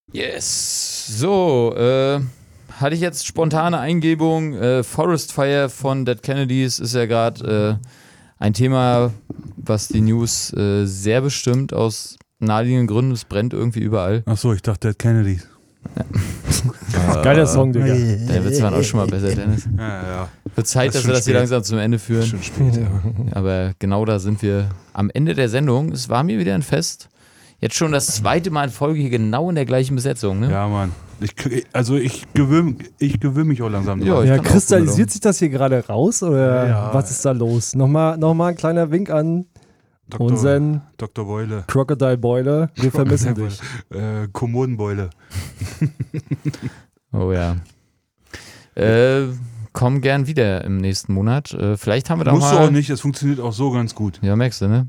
Yes. So, hatte ich jetzt spontane Eingebung. Forest Fire von Dead Kennedys ist ja gerade ein Thema, was die News sehr bestimmt aus naheliegenden Gründen. Es brennt irgendwie überall. Achso, ich dachte Dead Kennedys. Geiler Song, Digga. Der Witz war auch schon mal besser, Dennis. Ja. Wird Zeit, dass wir das hier langsam zum Ende führen. Schon spät, ja. Aber genau da sind wir am Ende der Sendung. Es war mir wieder ein Fest. Jetzt schon das zweite Mal in Folge hier genau in der gleichen Besetzung, ne? Ja, Mann. Ich gewöhne mich auch langsam dran. Ja, kristallisiert sich das hier gerade raus oder was ist da los? Nochmal ein kleiner Wink an unseren Dr. Beule. Crocodile Beule. Wir vermissen dich. Kommodenbeule. Oh ja. Komm gern wieder im nächsten Monat. Vielleicht haben wir da Musst mal... du auch nicht, es funktioniert auch so ganz gut. Ja, merkst du, ne?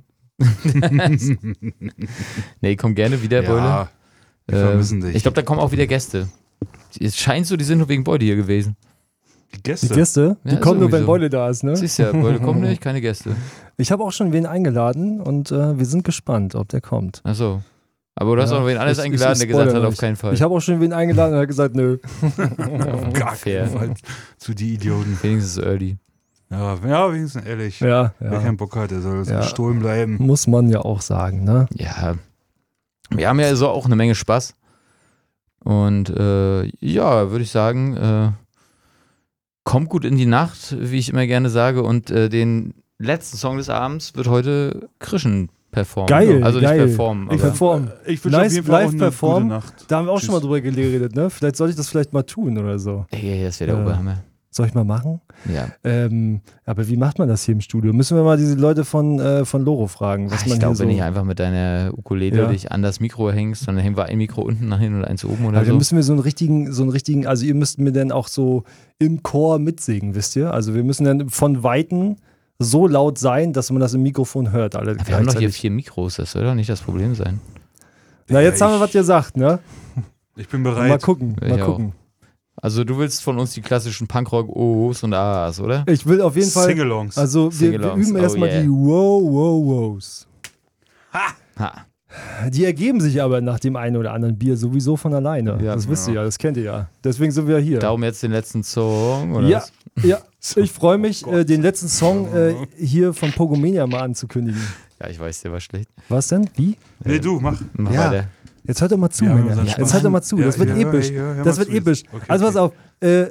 Nee, komm gerne wieder, Beule. Ja, wir vermissen dich. Ich glaube, da kommen auch wieder Gäste. Es scheint so, die sind nur wegen Beule hier gewesen. Die Gäste? Die Gäste? Ja, Die ist kommen nur, wenn irgendwie so. Beule da ist, ne? Siehst ja, Beule kommt nicht, keine Gäste. Ich habe auch schon wen eingeladen und wir sind gespannt, ob der kommt. Achso. Aber du hast auch noch wen alles ich eingeladen, der gesagt hat, spoilere auf nicht. keinen Fall. Ich habe auch schon wen eingeladen und er hat gesagt, nö. Auf gar Fair. keinen Fall zu die Idioten. Wenigstens early. Ja, wenigstens ehrlich. Ja. Wer keinen Bock hat, der soll so Ja. gestohlen bleiben. Muss man ja auch sagen, ne? Ja. Wir haben ja so auch eine Menge Spaß. Und ja, würde ich sagen, kommt gut in die Nacht, wie ich immer gerne sage. Und den letzten Song des Abends wird heute Krischen performen. Geil, Also nicht geil. performen, Ich aber perform. Ich wünsche auf jeden Fall auch live eine perform. gute Nacht. Da haben wir auch schon mal Tschüss. drüber geredet, ne? Vielleicht sollte ich das vielleicht mal tun oder so. ey, das wäre der Oberhammer. Soll ich mal machen? Ja. Aber wie macht man das hier im Studio? Müssen wir mal diese Leute von Loro fragen, was man Ich hier glaube, so... wenn ich einfach mit deiner Ukulele Ja. dich an das Mikro hängst, dann hängen wir ein Mikro unten nach hinten und eins oben oder Aber dann so. müssen wir so einen richtigen, also ihr müsst mir dann auch so im Chor mitsingen, wisst ihr? Also wir müssen dann von Weitem so laut sein, dass man das im Mikrofon hört. Alle Wir haben doch hier gleichzeitig. 4 Mikros, das soll doch nicht das Problem sein. Na, jetzt Ja, haben wir, was ihr sagt, ne? Ich bin bereit. Mal gucken, Ich mal auch. gucken. Also du willst von uns die klassischen Punkrock-O's und A's, oder? Ich will auf jeden Fall, Singalongs. also wir Singalongs, üben oh erstmal yeah. die Wow-Wow-Wows. Ha. Die ergeben sich aber nach dem einen oder anderen Bier sowieso von alleine. Ja, das wisst ihr ja, das kennt ihr ja. Deswegen sind wir hier. Darum jetzt den letzten Song, oder Ja, was? ja. Ich freue mich, den letzten Song hier von Pogomania mal anzukündigen. Ja, ich weiß, der war schlecht. Was denn? Wie? Nee, du, mach. Mach Ja. weiter. Jetzt hört doch mal zu, Ja, Männer. unseren Jetzt Spaß. hört doch mal zu. Das Ja, wird ja, episch. hör mal Das wird zu. episch. Okay, also okay. pass auf.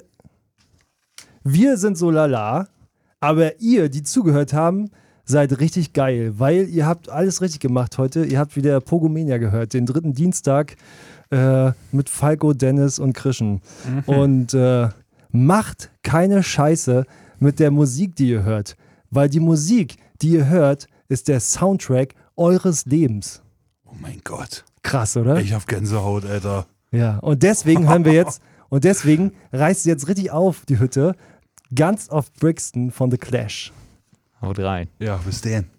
Wir sind so lala, aber ihr, die zugehört haben, seid richtig geil, weil ihr habt alles richtig gemacht heute. Ihr habt wieder Pogomania gehört, den 3. Dienstag mit Falco, Dennis und Krischen. Und macht keine Scheiße mit der Musik, die ihr hört, weil die Musik, die ihr hört, ist der Soundtrack eures Lebens. Oh mein Gott. Krass, oder? Ich hab Gänsehaut, Alter. Ja, und deswegen hören wir jetzt, und deswegen reißt sie jetzt richtig auf, die Hütte, Guns of Brixton von The Clash. Haut rein. Ja, bis denn.